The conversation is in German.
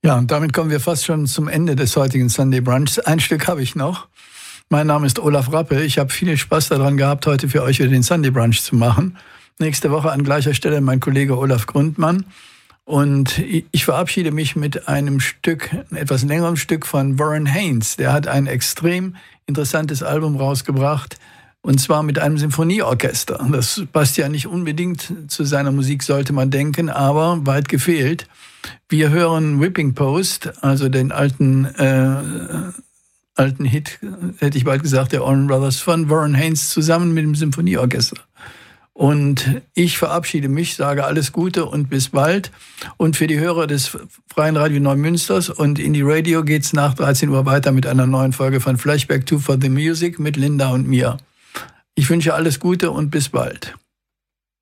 Ja, und damit kommen wir fast schon zum Ende des heutigen Sunday Brunchs. Ein Stück habe ich noch. Mein Name ist Olaf Rappe. Ich habe viel Spaß daran gehabt, heute für euch wieder den Sunday Brunch zu machen. Nächste Woche an gleicher Stelle mein Kollege Olaf Grundmann. Und ich verabschiede mich mit einem Stück, einem etwas längerem Stück von Warren Haynes. Der hat ein extrem interessantes Album rausgebracht. Und zwar mit einem Symphonieorchester. Das passt ja nicht unbedingt zu seiner Musik, sollte man denken, aber weit gefehlt. Wir hören Whipping Post, also den alten Hit, hätte ich bald gesagt, der Allman Brothers von Warren Haynes zusammen mit dem Symphonieorchester. Und ich verabschiede mich, sage alles Gute und bis bald. Und für die Hörer des Freien Radio Neumünsters und Indie Radio geht's nach 13 Uhr weiter mit einer neuen Folge von Flashback 2 for the Music mit Linda und mir. Ich wünsche alles Gute und bis bald.